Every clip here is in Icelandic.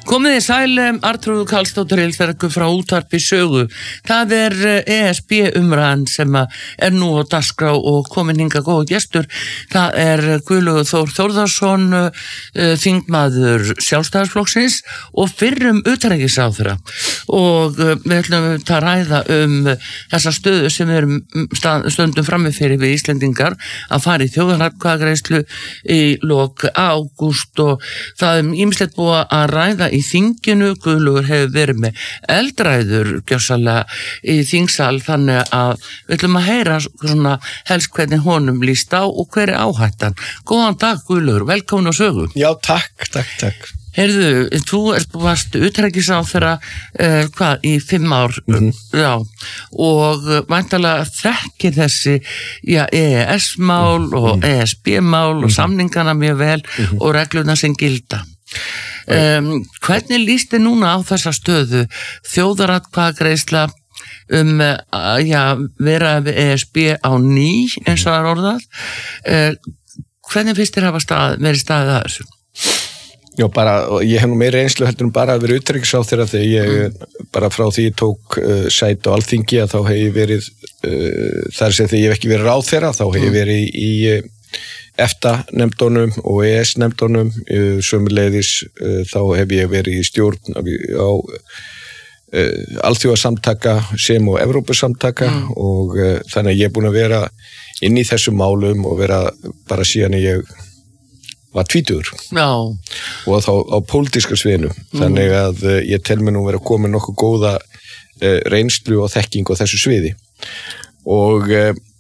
Komið þið sæl, Arnþrúður Karlsdóttir Hilsbergur frá Útvarpi Sögu. Það ESB umræðan sem er nú á dagskrá og komin hingað góður gestur. Það Guðlaugur Þór Þórðarsson, þingmaður Sjálfstæðisflokksins og fyrrum utanríkisráðherra. Og við ætlum að ræða þessa stöðu sem við stöndum frammi fyrir við Íslendingar að fara í þjóðaratkvæðagreiðslu í lok ágúst og það ýmislegt búið að ræða í þinginu. Guðlaugur hefur verið með eldræður gjörsamlega í þingsal, þannig að við ætlum að heyra svona helst hvernig honum líst á og hver áhættan. Góðan dag Guðlaugur, velkomin á Sögu. Já, takk. Heyrðu, þú varst utanríkisráðherra í 5 ár, já, og væntanlega þekkir þessi EES-mál og ESB-mál og samningana mjög vel og reglurna sem gilda. Hvernig líst þið núna á þessa stöðu? Þjóðaratkvæðagreiðsla vera við ESB á ný, eins og það orðað. Hvernig finnst þér hafa verið staðið að þessu? Já, ég hef nú meira reynslu heldur en bara að vera utanríkisráðherra þegar ég bara frá því ég tók sæti á Alþingi að þá hef ég verið þar sem þegar ég hef ekki verið ráðherra þá hef ég verið í EFTA-nefndunum og EES-nefndunum, sömuleiðis þá hef ég verið í stjórn á alþjóðasamtaka sem og Evrópusamtaka og þannig að ég er búin að vera inn í þessum málum og vera bara síðan ég var 20 og þá á pólitíska sviðinu þannig að ég tel mig nú vera komin nokkuð góða reynslu og þekking á þessu sviði og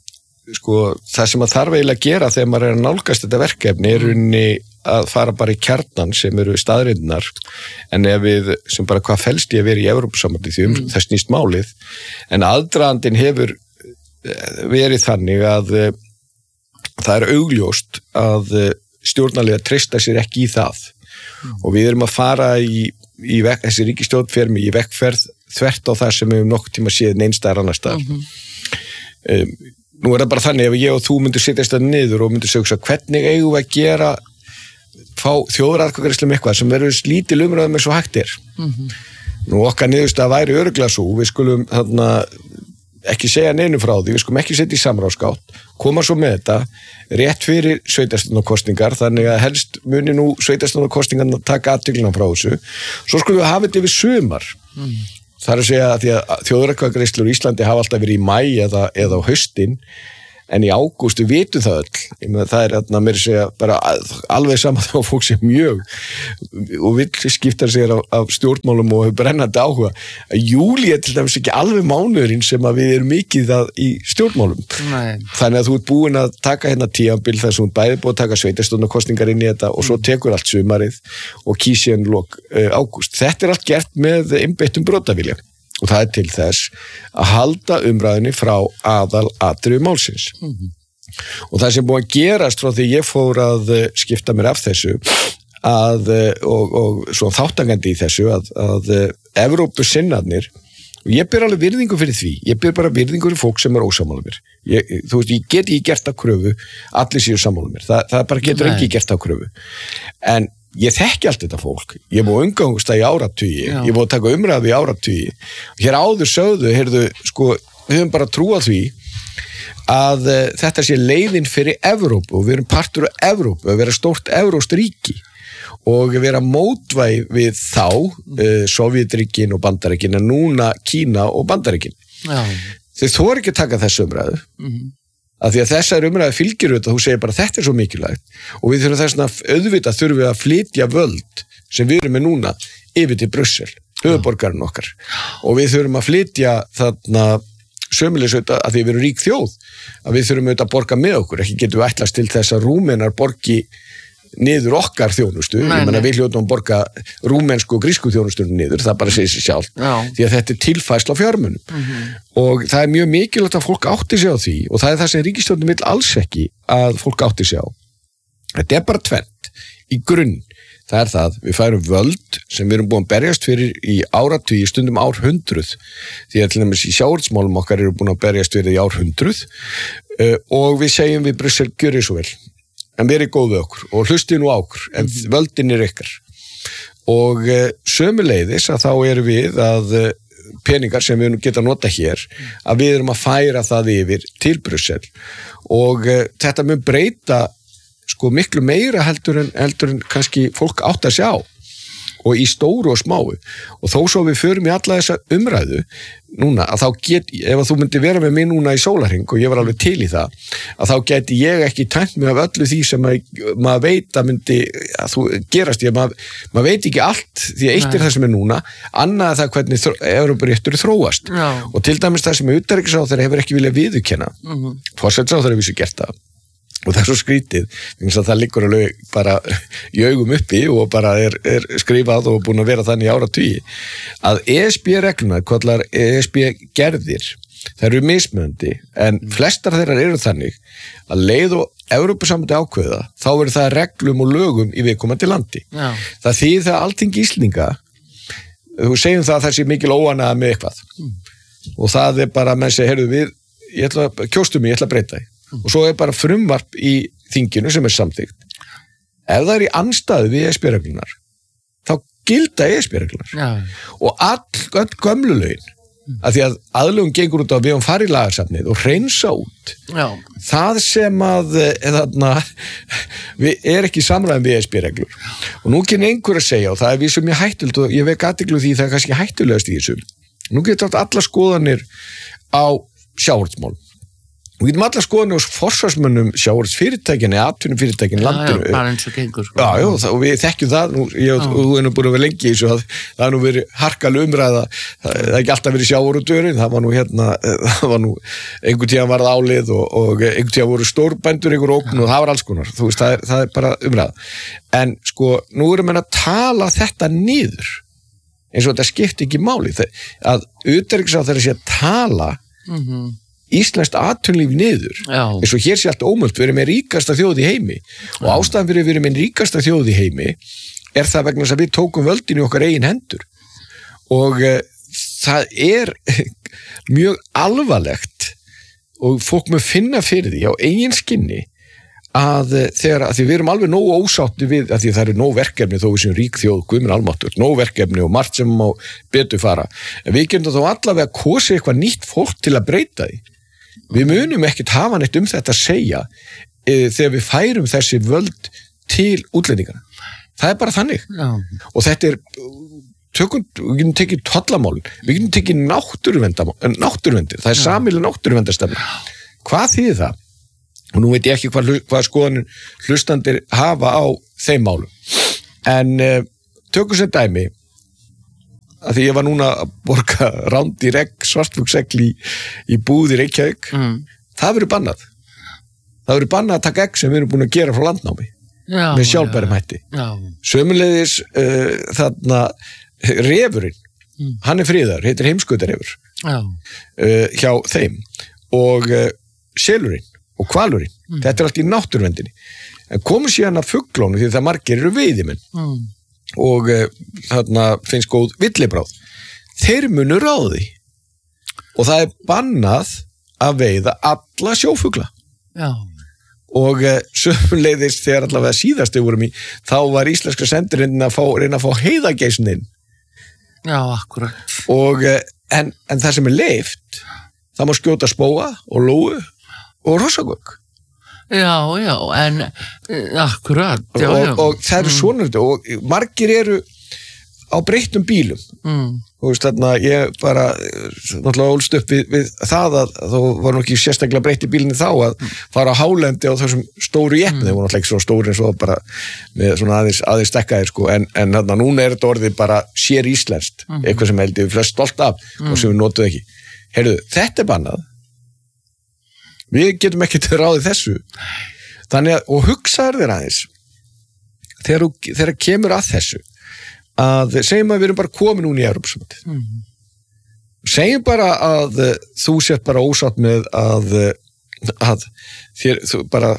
það sem að þarf eiginlega að gera þegar maður að nálgast þetta verkefni rauninni að fara bara í kjarnan sem eru staðreyndirnar en ef við sem bara hvað felst ég að vera í Evrópusambandi því það snýst málið en aðdragandinn hefur verið þannig að það er augljóst að stjórnarliðar treysta sér ekki í það og við erum að fara þessi ríkisstjórn fer mig í vekkferð þvert á það sem við höfum nokkuð tíma séð neins staðar annars staðar. Nú það bara þannig ef ég og þú myndir setjast það niður og myndir segja hvernig eigum við að gera fá þjóðaratkvæðagreiðslu eitthvað sem verður lítil umræðum eins og hægt er. Nú okkar niðurstaða væri örugglega sú, við skulum ekki segja neinu frá því, við skulum ekki setja í samráðsgátt, koma svo með þetta rétt fyrir sveitarstjórnarkosningar þannig að helst muni nú sveitarstjórnarkosningarna taka athyglinna frá þessu svo skulum við hafa þetta yfir sumar það að segja að því að þjóðaratkvæðagreiðslur í Íslandi hafa alltaf verið í maí eða á haustin en í ágúst við vitum það öll það mér að segja bara alveg saman þá fólk sem mjög og vill skipta sér af stjórnmálum og hefur brennandi áhuga að júlí til dæmis ekki alveg mánuðurinn sem að við erum mikið í stjórnmálum þannig að þú ert búin að taka hérna tímabil þar sem þú bæði búin að taka sveitarstjórnarkosningar inn í þetta og svo tekur allt sumarið og kýsi en lok ágúst þetta allt gert með einbeittum brotavilja og það til þess að halda umræðinni frá aðalatriðu málsins. Og það sem búið að gerast frá því ég fór að skipta mér af þessu og svo þáttangandi í þessu að Evrópusinnarnir og ég ber alveg virðingu fyrir því, ég ber bara virðingu fyrir fólk sem ósammála mér. Þú veist, ég get ekki gert á kröfu, allir séu sammála mér, það bara getur ekki gert á kröfu. En ég þekki allt þetta fólk, ég búið umgangast það í áratugi, ég búið að taka umræðu í áratugi og hér áður sögðu, við höfum bara trúað því að þetta sé leiðin fyrir Evrópu og við erum partur af Evrópu, að vera stórt evrópskt ríki og vera mótvæg við þá Sovétríkin og Bandaríkin en núna Kína og Bandaríkin. Þau þora ekki að taka þessu umræðu að því að þessar umræðu fylgir auðvitað, þú segir bara þetta svo mikilvægt og við þurfum þess að auðvitað þurfum við að flytja völd sem við erum með núna yfir til Brussel, höfuðborgarinn okkar og við þurfum að flytja þarna sömuleiðis auðvitað að því við erum rík þjóð að við þurfum auðvitað að borga með okkur, ekki getum við ætlast til þess að Rúmenar borgi niður okkar þjónustu, ég menna við hljótum að borga rúmensku og grísku þjónustunum niður, það bara segir sig sjálf, því að þetta tilfærsla á fjármunum og það er mjög mikilvægt að fólk átti sig á því og það er það sem ríkisstjórnin vill alls ekki að fólk átti sig á. Þetta er bara tvennt í grunn, það er það, við færum völd sem við erum búin að berjast fyrir í áratugi, stundum árhundruð, því að til dæmis í sjávarútvegsmálum okkar eru búin að berjast fyrir í árhundruð og við segjum við Brussel gjörið svo vel. En verið góð við okkur og hlustið nú á okkur, en völdin er ykkar. og sömuleiðis að þá erum við að peningar sem við geta nota hér, að við erum að færa það yfir til Brussel og þetta mun breyta sko miklu meira heldur en kannski fólk átt að sjá og í stóru og smáu og þó svo við förum í alla þessa umræðu núna að þá ef þú myndir vera með mig núna í sólarhring og ég var alveg til í það að þá geti ég ekki tæmt mig af öllu því sem maður veit að myndi að þú gerast maður veit ekki allt því eitt er það sem núna annað er það hvernig Evrópuréttur þróast og til dæmis það sem utanríkisráðherra hefur ekki viljað viðurkenna forsætisráðherra hefur vissu gert það og það er svo skrítið, þannig að það liggur alveg bara í augum uppi og bara er skrifað og búin að vera þannig í áratugi, að ESB-regluna, kallar ESB-gerðir, það eru mismunandi, en flestar þeirra eru þannig að leið og Evrópusambandi ákveða, þá eru það reglum og lögum í viðkomandi landi. Já. Það þýðir það Alþingi Íslendinga, þú segjum það að það sé mikil óánægja með eitthvað og það er bara, menn segir, heyrðu kjóstu mig, ég ætla að breyta því. Og svo er bara frumvarp í þinginu sem er samþykkt. Ef það er í andstæðu við ESB-reglunar, þá gilda ESB-reglunar. Og öll gömlu lögin, að því að aðlögun gengur út á við farið lagarsafnið og hreinsa út. Já. Það sem að við ekki samræðum við ESB-reglur. Og nú kynni einhver að segja, og það er við sem ég hættult, og ég vek athygli því það er kannski hættulegast í þessu. Nú getur þetta alla skoðanir á sjávarútvegsmálum. Við getum alla skoðanir hos forsvarsmönnum sjávarútvegsfyrirtækin eða atvinnufyrirtækin landinu. Já, bara eins og gengur. Sko. Já, og við þekkjum það, þú er nú búin að vera lengi í þessu, það er nú verið harkaleg umræða, það er ekki alltaf verið sjávarútvegurinn, það var nú einhvern tíðan varð álið og einhvern tíðan voru stórbændur, einhver ógn og það var alls konar, þú veist, það er bara umræða. En sko, nú erum við að tala þetta niður, eins og þetta skipti ekki máli, að utanríkisráðherra sé að tala íslenskt atvinnulíf niður eins og hér sé allt ómögulegt, við erum með ríkasta þjóð í heimi og ástæðan fyrir við erum með ríkasta þjóð í heimi er það vegna þess að við tókum völdin í okkar eigin hendur og það er mjög alvarlegt og fólk mun finna fyrir því á eigin skinni að því við erum alveg nógu ósátti við að því það eru nóg verkefni þó við sem rík þjóð, guðminn almáttur, nóg verkefni og margt sem má betur fara en við getum þá allavega kosið eitthvað nýtt fólk til að breyta því. Við munum ekkert hafa neitt þetta að segja þegar við færum þessi völd til útlendingarna. Það er bara þannig. Já. Og þetta er, við getum tekið tollamálin, við getum tekið náttúruvendir, það er sameiginleg náttúruvendarstefna. Hvað þýðir það? Og nú veit ég ekki hvað skoðanir hlustandir hafa á þeim málum. En tökum sem dæmi, að því ég var núna að borga ránd í svartfuglsegl í búð í Reykjavík, það verður bannað. Það verður bannað að taka egg sem við erum búin að gera frá landnámi með sjálfbærum hætti. Sömuleiðis refurinn, hann er friðaður, heitir heimskautarefur hjá þeim og selurinn og hvalurinn, þetta er allt í náttúruvendinni. En komum síðan að fuglónu því það margir eru veiðimenn og þarna finnst góð villibráð. Þeir munu ráði og það er bannað að veiða alla sjófugla. Já. Og sömuleiðis þegar allavega síðast við vorum í, þá var íslenska sendirinn að reyna að fá heiðageisin inn. Já, akkurat. Og en það sem er leyft, það má skjóta spóa og lóu og rossagögg. Já, en akkurat. Já, og það eru svona og margir eru á breyttum bílum. Þú veist þarna, ég bara náttúrulega ólst upp við það að þá var nú ekki sérstaklega breytt í bílinni þá að fara á hálendi á þessum stóru jeppum, þeir voru náttúrulega ekki svona stóri eins og bara með svona aðeins stekkaðir sko, en þarna núna er þetta orðið bara sér íslenskt, eitthvað sem heldur við flest stolt af og sem við notuð ekki. Heyrðu, þetta er bannað. Við getum ekki til ráðið þessu. Þannig að, og hugsaður þér aðeins, þegar kemur að þessu, að segjum að við erum bara komin núna í Evrópusambandið. Segjum bara að þú sett bara ósátt með að þér bara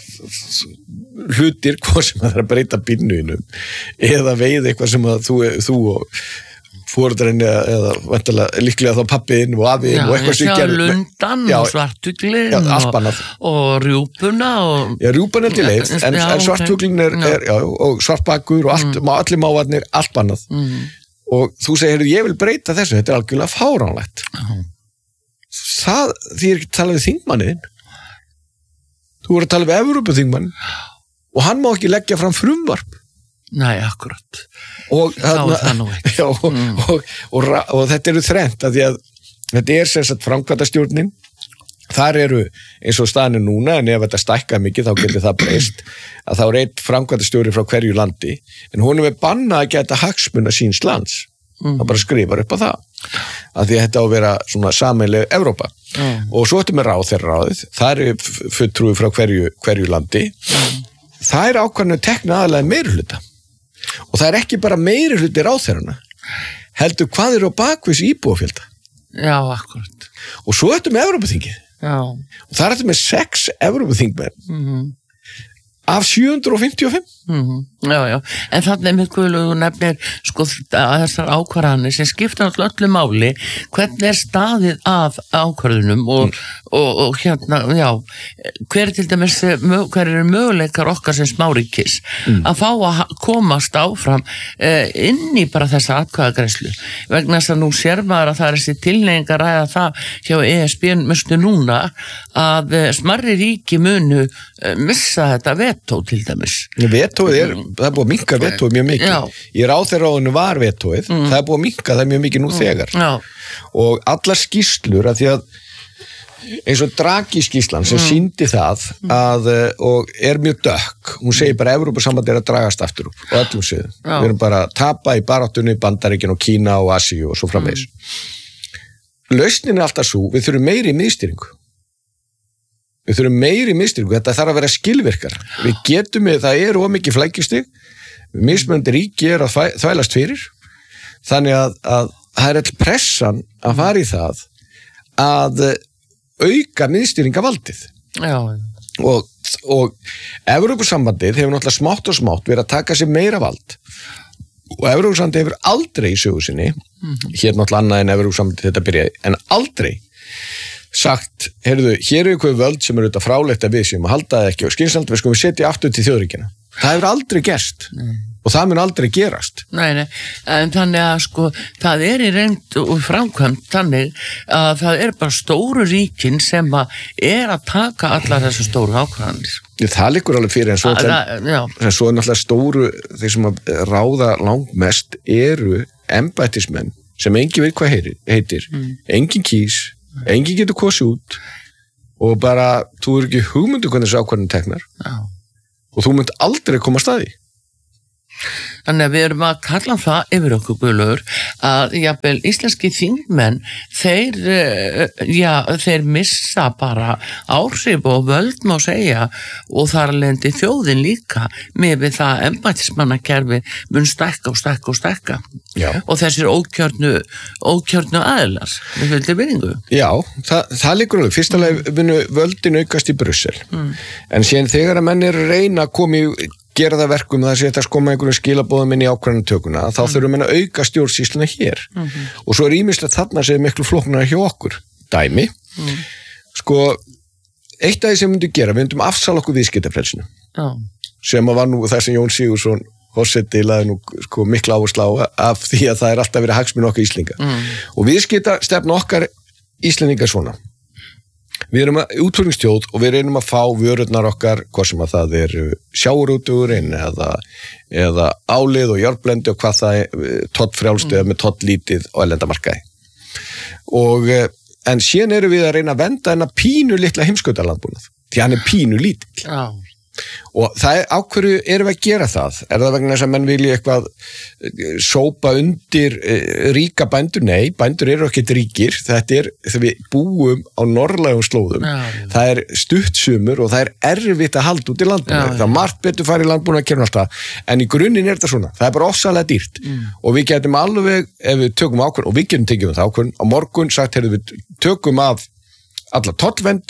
hlutir hvað sem að það er að breyta bílnuðinum eða veið eitthvað sem að þú og foreldreinni eða vantilega líklega þá pappiðinn og afiðinn og eitthvað sem gerði. Lundan og svartuglinn og rjúpuna og... Já, rjúpan til leið, en svartuglinn og svartbakur og allir mávarnir, allt bannað. Og þú segir, ég vil breyta þessu, þetta algjörlega fáránlegt. Það, því ekki að tala við þingmannin. Þú voru að tala við Evrópuþingmann og hann má ekki leggja fram frumvarp. Nei, akkurat. Og þetta eru þrennt að því að þetta sem sagt framkvæmdastjórnin. Þar eru eins og staðinu núna, en ef þetta stækkar mikið þá getur það breyst að þá er einn framkvæmdastjóri frá hverju landi, en honum bannað að geta hagsmuna síns lands. Það bara skrifar upp á það. Að því að þetta á að vera svona sameiginleg Evrópa. Og svo þetta með ráðherraráðið, það er fulltrúi frá hverju landi. Það er ákvæmlega tekna aðalega meirihluta. Og það er ekki bara meirihluti ráðherrana. Heldur hvað eru á bakvis íbúafjölda. Já, akkurat. Og svo þetta með Evrópuþingið. Já. Og það er þetta með 6 Evrópuþingmenn. Af 755. Já. En þannig með Guðlaug nefnir sko að þessar ákvarðanir sem skipta öllu máli, hvernig staðið að ákvarðunum og hérna, já, hver til dæmis, hver eru möguleikar okkar sem smáríkis að fá að komast áfram inn í bara þessa atkvæðagreiðslu. Vegna þess að nú sér maður að það er þessi tilneying að ræða það hjá ESB mestu núna að smærri ríki munu missa þetta vetó til dæmis. Vetóið það er búið að minnka vetóið mjög mikið. Já. Í ráðherraráðinu var vetóið, það er búið að minnka það mjög mikið nú þegar. Já. Og allar skýrslur, að því að eins og Draghi-skýrslan sem sýndi það að, og er mjög dökk, hún segir bara að Evrópusamband að dragast aftur upp og öllum sviðum. Við erum bara að tapa í baráttunni, Bandaríkin og Kína og Asíu og svo framvegis. Lausnin er alltaf svo, við þurfum meiri miðstýringu. Þetta þarf að vera skilvirkar. Við getum það eru of mikið flækjustig, mismunandi ríki að þvælast fyrir, þannig að það er all pressan að fara í það að auka miðstýringavaldið. Já. Og Evrópusambandið hefur náttúrulega smátt og smátt verið að taka sér meira vald og Evrópusambandið hefur aldrei í sögu sinni, hér náttúrulega annað en Evrópusambandið þetta byrjaði, en aldrei sagt, heyrðu, hér eru eitthvað völd sem eru auðvitað frálegt að við séum að halda það ekki og skynsamt við skulum setja aftur til þjóðríkina. Það hefur aldrei gerst og það mun aldrei gerast. Nei, en þannig að sko, það er í reynd og framkvæmt þannig að það er bara stóru ríkin sem að taka allar þessu stóru ákvarðanir. Það liggur alveg fyrir en svo er náttúrulega stóru, þeir sem að ráða langmest eru embættismenn sem engin veit hvað heitir, engin kýs, engin getur kosið út og bara, þú er ekki hugmyndu hvernig þessu ákvarðanir teknar. Já. Og þú munt aldrei koma að staði. Þannig að við erum að kalla það yfir okkur Guðlaugur að jafnvel íslenski þingmenn þeir missa bara áhrif og völd má segja og þar lendi þjóðin líka með við það embættismannakerfi mun stækka Já. Og þessir ókjörnu aðilar með fylgdi virðingu. Já, það liggur alveg. Fyrst alveg munu völdin aukast í Brussel en síðan þegar að menn eru reyna að koma í gera það verkum það sé þetta skoma einhverjum skilabóðum inn í ákvarðanatökuna, þá þurfum við að auka stjórnsýsluna hér. Og svo er ýmislegt þarna sem er miklu flóknara hjá okkur. Dæmi. Sko, eitt af því sem við myndum gera, við myndum afsala okkur viðskiptafrelsinu. Sem var nú það sem Jón Sigurðsson forseti laði nú sko mikla áherslu á af því að það er alltaf verið hagsmuni okkar Íslendinga. Og viðskiptastefna okkar Íslendinga svona. Við erum útflutningsþjóð og við reynum að fá vörurnar okkar, hvað sem að það er sjávarútvegurinn eða álið og járnblendi og hvað það er tollfrjálst eða með tolllítið á erlendamarkaði. En síðan erum við að reyna að venda hennar pínu litla heimskautalandbúnað, því hann er pínu lítill. Já. Og það er, á hverju erum við að gera það? Er það vegna þess að menn vilja eitthvað sópa undir ríka bændur? Nei, bændur eru ekkert ríkir. Þetta er, þegar við búum á norðlægum slóðum, það er stuttsumur og það er erfitt að halda út í landbúnaði. Það er margt betur farið í landbúnaðarkerfinu alltaf, en í grunninn er þetta svona. Það er bara ofsalega dýrt. Og við getum alveg, ef við tökum ákvörðun, og við getum tekið það ákvörðun, á morgun sagt, heyrðu, við tökum af alla tollvernd,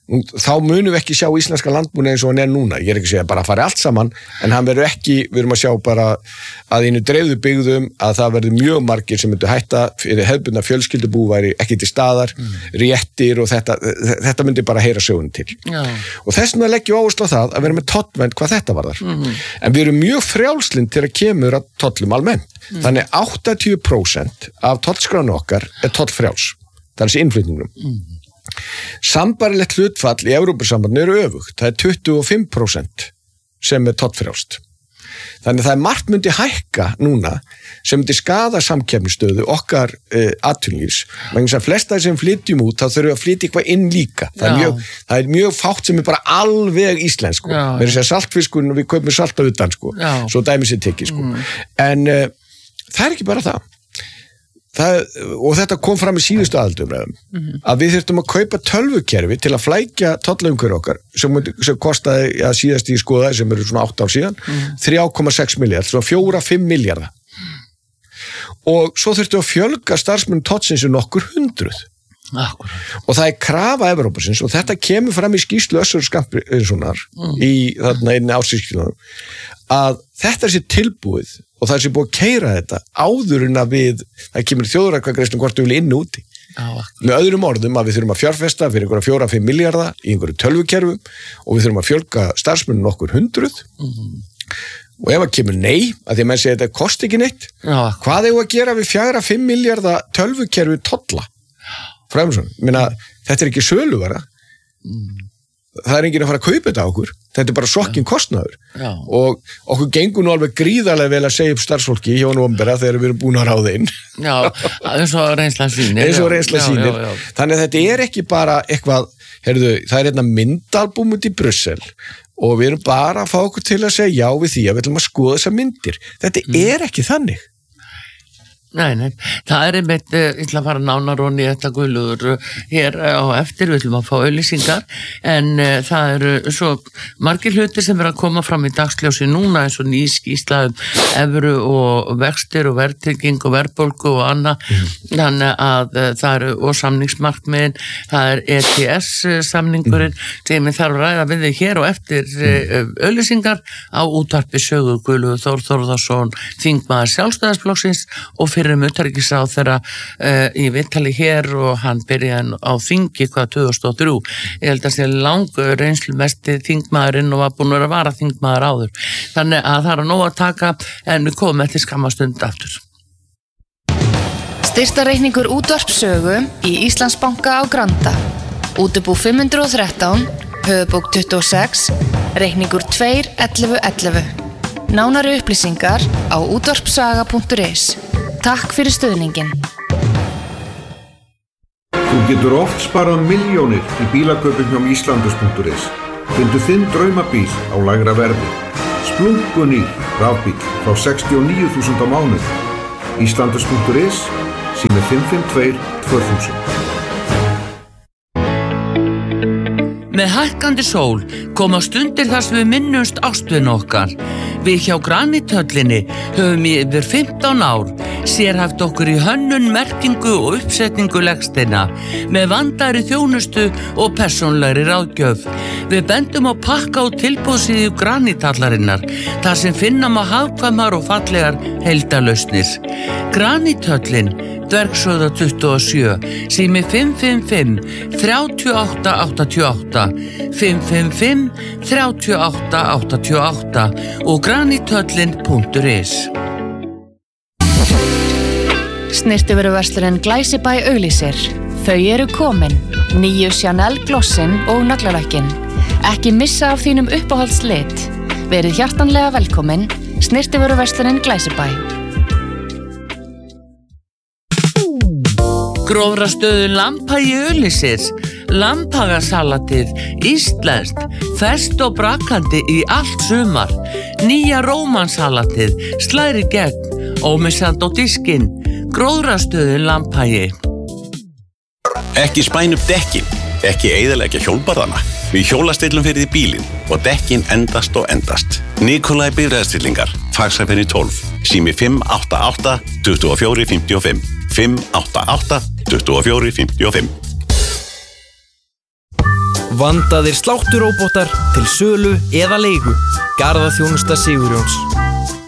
þá munum við ekki sjá íslenska landbúna eins og hann núna, ég ekki segja bara að fara allt saman, en hann verður ekki, við erum að sjá bara að einu dreifðu byggðum að það verður mjög margir sem myndu hætta fyrir hefðbundna fjölskyldubú væri ekki til staðar, réttir og þetta myndi bara heyra sögunni til. Já. Og þess vegna leggjum áherslu á það að vera með tollvernd hvað þetta varðar. En við erum mjög frjálslynd til að kemur að tollum almennt. Þannig 80% af tollskránu okkar tollfrjáls. Það þessi innflutningnum. Sambarilegt hlutfall í Evrópusambandinu eru öfugt. Það 25% sem tollfrjálst. Þannig það margt myndi hækka núna sem myndi skaða samkeppnisstöðu okkar atvinnulífs. Vegna þess að flesta sem flytjum út, þá þurfum við að flytja eitthvað inn líka. Það er mjög fátt sem bara alveg íslensk, sko. Við erum sér saltfiskur og við kaupum salta utan, sko. Svo dæmi sér tekið, sko. En það ekki bara það. Og þetta kom fram í síðustu aðildumræðum að við þurftum að kaupa tölvukerfi til að flækja tollaumhverfi okkar sem kostaði að síðast í skoðaði sem eru svona 8 ár síðan 3,6 miljard, svona 4-5 miljarda og svo þurftum að fjölga starfsmenn tollsins nokkur 100 og það krafa Evrópusins og þetta kemur fram í skýrslu Össur Skarphéðinssonar í þarna einni ársskýrslunum að þetta sé tilbúið og það sé búið að keyra þetta áður en að það kemur þjóðaratkvæðagreiðslu hvort við viljum inn og úti. Með öðrum orðum að við þurfum að fjárfesta fyrir einhverja 4-5 miljarda í einhverju tölvukerfum og við þurfum að fjölga starfsmönnum nokkur 100 og ef að kemur nei, að því að menn segja þetta kosti ekki neitt, hvað eigum að gera við 4-5 miljarda tölvukerfi tolla? Þetta ekki söluvara. Það enginn að fara að kaupa þetta á okkur. Þetta bara sokkin kostnaður. Og okkur gengur nú alveg gríðarlega vel að segja upp starfsfólki hjá hinu opinbera þegar við erum búin að ráða inn. Já, eins og reynslan sýnir. Þannig að þetta ekki bara eitthvað, það er myndalbúm út í Brussel og við erum bara að fá okkur til að segja já við því að við ætlum að skoða þessar myndir. Þetta ekki þannig. Nei, það einmitt, ég ætla að fara nánar onni í þetta Guðlaugur hér á eftir, við ætlum að fá auglýsingar en það eru svo margir hlutir sem að koma fram í dagsljósi núna eins og nýskýrsla evru og vextir og verðtrygging og verðbólgu og annað, þannig að það eru og samningsmarkmiðin, það ETS samningurinn sem þarf að ræða við þig hér og eftir auglýsingar á útvarpi sögu Guðlaugur Þór Þórðarsson, þingmaður Sjálfstæðisflokksins og fyrir utanríkisráðherra í viðtali hér og hann byrjaði á þingi 2003. Ég held að sé langur reynslumesti þingmaðurinn og var búin að vara þingmaður áður. Þannig að það nóg að taka en við komum eftir skammastund aftur. Styrktarreikningur útvarpssögu í Íslandsbanka á Granda. Útibú 513, höfubók 26, reikningur 21111. Nánari upplýsingar á útvarpssaga.is. Takk fyrir stuðningin. Þú getur oft sparað milljónir í bílakaupum hjá Íslandus.is. Fyndu þinn draumabíl á lægra verði. Splunkunýr rafbíl frá 69.000 á mánuði. Íslandus.is, sími 552 2000. Með hækkandi sól koma stundir þar sem við minnumst ástvin okkar. Við hjá Granithöllinni höfum í yfir 15 ár sérhæft okkur í hönnun, merkingu og uppsetningu legsteina með vandaðri þjónustu og persónlegri ráðgjöf. Við bendum á pakka og tilboðsíðu Granithallarinnar þar sem finna má hagkvæmar og fallegar heildarlausnir. Granithöllin, Dvergshöfða 27, sími 555 3888, 555 3888 og granithöllin.is. Snyrtivöruverslurinn Glæsibæ auglýsir. Þau eru komin, nýju Chanel glossin og naglalakkin. Ekki missa af þínum uppáhaldslit. Verið hjartanlega velkomin, Snyrtivöruverslurinn Glæsibæ. Grófrastöðun Lambhagi auglýsir. Lambhagasalatið, íslenskt, ferskt og brakandi í allt sumar. Nýja rómansalatið, slæri gegn, ómissandi á diskinn. Grófrastöðun Lambhagi. Ekki spæna upp dekkin, ekki eyðileggja hjólbarðana. Við hjólastillum fyrir því bílinn og dekkin endast og endast. Nikolai bifreiðastillingar, Faxafenni 12, sími 588 2455. 588 2455. Vandaðir slátturóbótar til sölu eða leigu. Garðaþjónusta Sigurjóns.